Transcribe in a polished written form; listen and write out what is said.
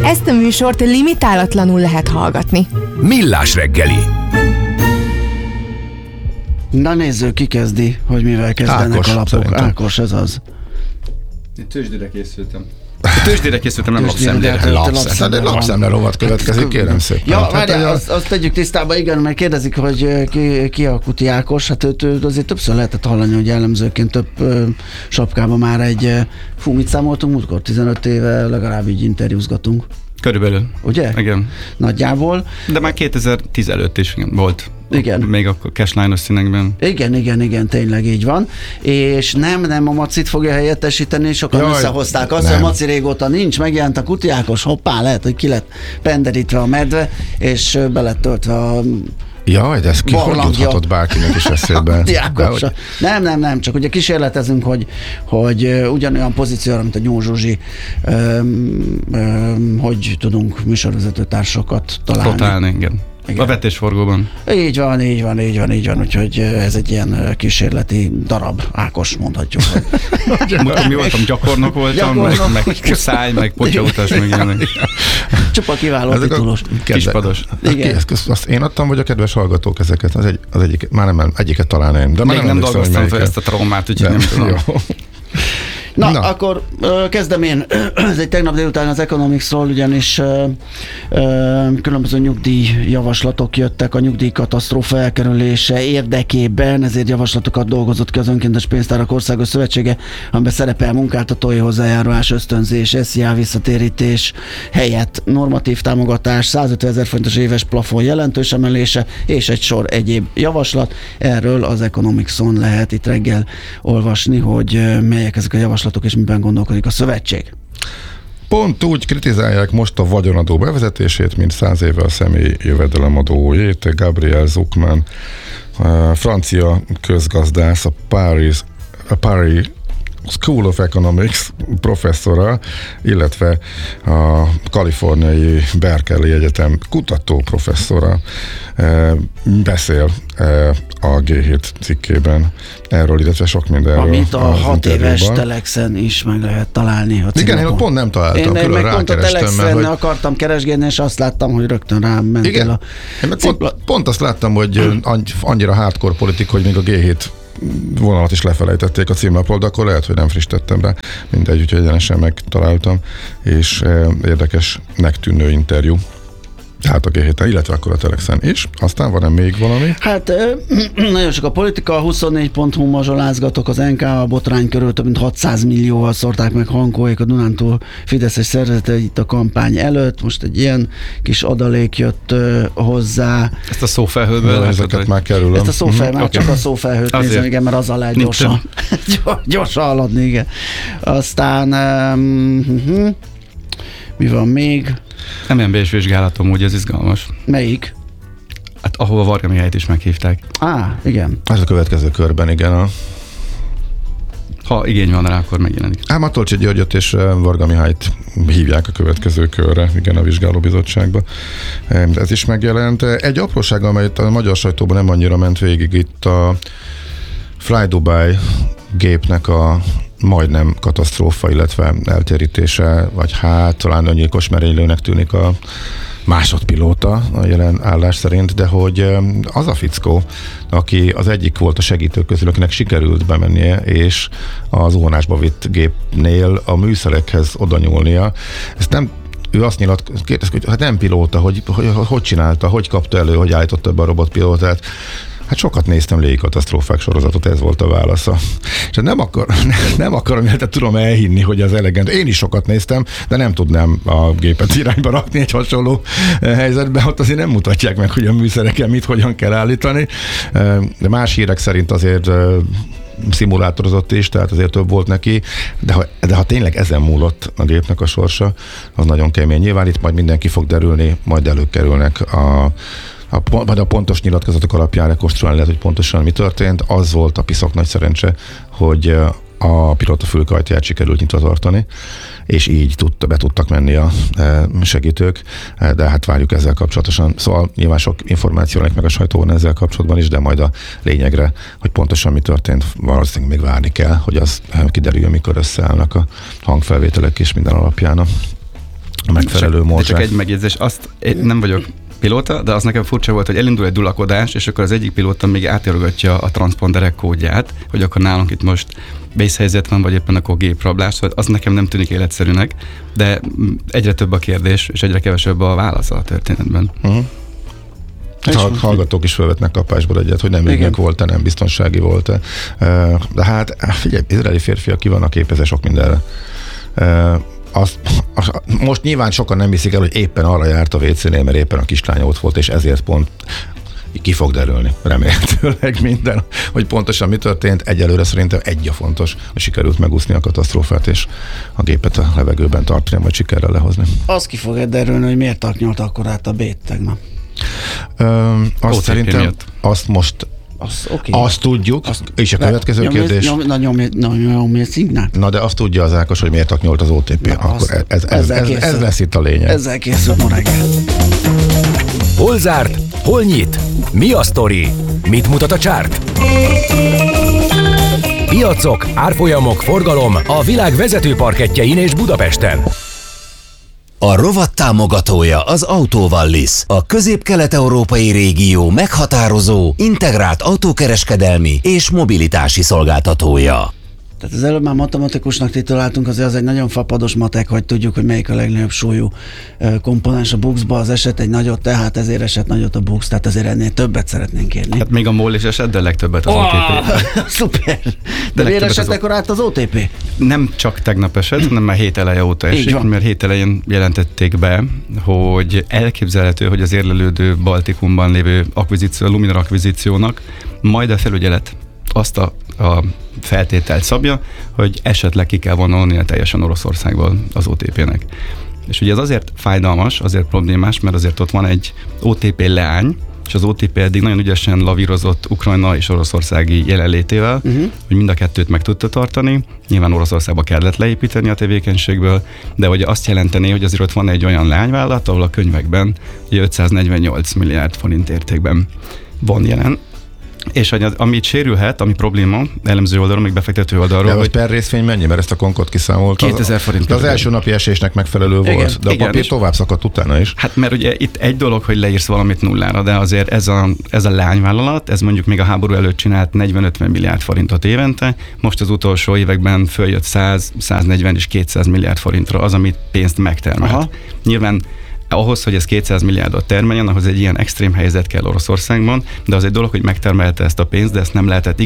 Ezt a műsort limitálatlanul lehet hallgatni. Millás reggeli. Na nézzük, ki kezdi, hogy mivel kezdenek Ákos, a lapok. szerintem. Ákos, ez az. Én tőzsdére készültem, nem lapszemlére. Lapszemle rovat következik, kérem szépen. Ja, várjál, azt tegyük tisztába, igen, mert kérdezik, hogy ki a Kuti Ákos, hát őt azért többször lehetett hallani, hogy jellemzőként több sapkában már mit számoltunk múltkor? 15 éve legalább így interjúzgatunk. Körülbelül. Ugye? Igen. Nagyjából. De már 2010 előtt is volt. Igen. Még a cashline-os színekben. Igen, tényleg így van. És nem a Macit fogja helyettesíteni, sokan összehozták azt, hogy a Maci régóta nincs, megjelent a Kuti Ákos, hoppá, lehet, hogy ki lett penderítve a medve, és be lett töltve a Jaj, de ez ki hogy juthatott bárkinek is eszébe? Nem, csak ugye kísérletezünk, hogy ugyanolyan pozícióra, mint a Nyúl Zsuzsi, hogy tudunk műsorvezető társakat találni. Igen. A vetésforgóban. Így van, úgyhogy ez egy ilyen kísérleti darab, Ákos, mondhatjuk. Mi voltam, gyakornok voltam, meg kuszály, meg potyautas, meg ilyenek. Csupa kiváló titulus. Kispados. Azt én adtam, vagy a kedves hallgatók ezeket? Az egyik, már nem, egyiket talán én. De még nem dolgoztam fel ezt a traumát, úgyhogy nem tudom. Na, akkor kezdem én. Ez egy tegnap délután az Economicsról, ugyanis különböző nyugdíjjavaslatok jöttek a nyugdíjkatasztrófa elkerülése érdekében, ezért javaslatokat dolgozott ki az Önkéntes Pénztárak Országos Szövetsége, amiben szerepel munkáltatói hozzájárulás, ösztönzés, SZIA visszatérítés helyett normatív támogatás, 150 000 forintos éves plafon jelentős emelése, és egy sor egyéb javaslat. Erről az Economicson lehet itt reggel olvasni, hogy melyek ezek a javaslatok, és miben gondolkodik a szövetség. Pont úgy kritizálják most a vagyonadó bevezetését, mint 100 éve a személyi jövedelemadójét. Gabriel Zuckman, francia közgazdász, a Paris School of Economics professzora, illetve a kaliforniai Berkeley Egyetem kutató professzora beszél a G7 cikkében erről, illetve sok mindenről. Amit a 6 éves Telexen is meg lehet találni. Igen, én pont nem találtam, külön rákerestem. Pont a Telexen akartam keresgélni, és azt láttam, hogy rögtön rám mentél a... Pont azt láttam, hogy annyira hardcore politik, hogy még a G7 vonalat is lefelejtették a címlapról, de akkor lehet, hogy nem frissítettem rá. Mindegy, úgyhogy egyenesen megtaláltam, és érdekesnek tűnő interjú. Tehát a G7-en, illetve akkor a Telexen is. Aztán van-e még valami? Hát nagyon sok a politika, 24.hu mazsolázgatok az NK, a botrány körül több mint 600 millióval szórták meg Hankóék a Dunántúl fideszes szervezeteit a kampány előtt. Most egy ilyen kis adalék jött hozzá. Ezt a szófelhőből? Ezeket már kerülöm. Ezt a szófelhőt, már csak a szófelhőt nézem, igen, mert azzal lehet gyorsan haladni, igen. Aztán mi van még? MNB-s vizsgálatom, úgy ez izgalmas. Melyik? Hát ahova Varga Mihályt is meghívták. Igen. Ez a következő körben, igen. Ha igény van rá, akkor megjelenik. Matolcsy Györgyöt és Varga Mihályt hívják a következő körre, igen, a vizsgálóbizottságba. Ez is megjelent. Egy apróság, amelyet a magyar sajtóban nem annyira ment végig, itt a Fly Dubai gépnek a majdnem katasztrófa, illetve eltérítése, vagy hát talán öngyilkos merénylőnek tűnik a másodpilóta a jelen állás szerint, de hogy az a fickó, aki az egyik volt a segítők közül, akinek sikerült bemennie, és a zuhanásba vitt gépnél a műszerekhez oda nyúlnia, ezt nem ő azt kérdezik, hogy hát nem pilóta, hogy csinálta, hogy kapta elő, hogy állította be a robotpilótát. Hát sokat néztem légikatasztrófák sorozatot, ez volt a válasza. És nem akarom, illetve tudom elhinni, hogy az elegendő. Én is sokat néztem, de nem tudnám a gépet irányba rakni egy hasonló helyzetben. Ott azért nem mutatják meg, hogy a műszereken hogyan kell állítani. De más hírek szerint azért szimulátorozott is, tehát azért több volt neki, de ha tényleg ezen múlott a gépnek a sorsa, az nagyon kemény. Nyilván itt majd mindenki fog derülni, majd előkerülnek majd a pontos nyilatkozatok alapján rekonstruálni lehet, hogy pontosan mi történt. Az volt a piszok nagy szerencse, hogy a pilóta fülkajtját sikerült nyitva tartani, és így be tudtak menni a segítők, de hát várjuk ezzel kapcsolatosan. Szóval nyilván sok információ meg a sajtóban ezzel kapcsolatban is, de majd a lényegre, hogy pontosan mi történt, valószínűleg még várni kell, hogy az kiderüljön, mikor összeállnak a hangfelvételek és minden alapján a a megfelelő De morzsát. csak egy megjegyzés, én nem vagyok pilóta, de az nekem furcsa volt, hogy elindul egy dulakodás, és akkor az egyik pilóta még átírogatja a transponderek kódját, hogy akkor nálunk itt most vészhelyzet van, vagy éppen akkor géprablás, szóval az nekem nem tűnik életszerűnek, de egyre több a kérdés, és egyre kevesebb a válasz a történetben. Hallgatók is felvetnek kapásból egyet, hogy nem ügynök volt-e, nem biztonsági volt-e. De hát figyelj, izraeli férfiak ki vannak képezve sok mindenre. Most nyilván sokan nem hiszik el, hogy éppen arra járt a WC-nél, mert éppen a kislánya ott volt, és ezért pont ki fog derülni, remélhetőleg minden, hogy pontosan mi történt. Egyelőre szerintem egy a fontos, hogy sikerült megúszni a katasztrófát, és a gépet a levegőben tartani, majd sikerrel lehozni. Az ki fog derülni, hogy miért taknyolt akkor át a B-t tegnap. Azt szerintem, miatt. azt most azt tudjuk, és a következő kérdés. Nyomj szignált. Na de azt tudja az Ákos, hogy miért taknyolt az OTP. Na, akkor ez lesz itt a lényeg. Ezzel készül ma reggel. Hol zárt? Hol nyit? Mi a sztori? Mit mutat a csárt? Piacok, árfolyamok, forgalom a világ vezető parkettjein és Budapesten. A rovat támogatója az Autovallis, a közép-kelet-európai régió meghatározó, integrált autókereskedelmi és mobilitási szolgáltatója. Tehát az előbb már matematikusnak tituláltunk, azért az egy nagyon fapados matek, hogy tudjuk, hogy melyik a legnagyobb súlyú komponens a BUX-ba, az eset egy nagyot, tehát ezért esett nagyot a BUX, tehát azért ennél többet szeretnénk kérni. Hát még a MOL is esett, de legtöbbet az OTP. Szuper! De miért esett akkor át az OTP? Nem csak tegnap esett, hanem már hét eleje óta esik, mert hét elején jelentették be, hogy elképzelhető, hogy az érlelődő Baltikumban lévő akvizíció, a Luminor akvizíciónak majd a felügyelet azt a feltételt szabja, hogy esetleg ki kell vonulnia teljesen Oroszországból az OTP-nek. És ugye ez azért fájdalmas, azért problémás, mert azért ott van egy OTP leány, és az OTP eddig nagyon ügyesen lavírozott Ukrajna és oroszországi jelenlétével, hogy mind a kettőt meg tudta tartani. Nyilván Oroszországba kellett leépíteni a tevékenységből, de ugye azt jelenteni, hogy azért ott van egy olyan leányvállalat, ahol a könyvekben 548 milliárd forint értékben van jelen. És amit sérülhet, ami probléma, elemző oldalról, még befektető oldalról. De hogy per részvény mennyi? Mert ezt a Concord kiszámolt. 2000 forint. Az első napi esésnek megfelelő volt, igen, de a papír tovább szakadt utána is. Hát mert ugye itt egy dolog, hogy leírsz valamit nullára, de azért ez a lányvállalat, ez mondjuk még a háború előtt csinált 40-50 milliárd forintot évente, most az utolsó években följött 100, 140 és 200 milliárd forintra az, amit pénzt megtermelt. Nyilván ahhoz, hogy ez 200 milliárdot termeljen, ahhoz egy ilyen extrém helyzet kell Oroszországban, de az egy dolog, hogy megtermelte ezt a pénzt, de ezt nem lehetett